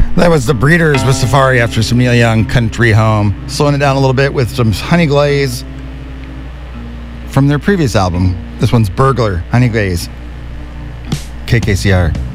That was the Breeders with Safari after some Neil Young, Country Home. Slowing it down a little bit with some Honey Glaze from their previous album. This one's Burglar, Honey Glaze, KKCR.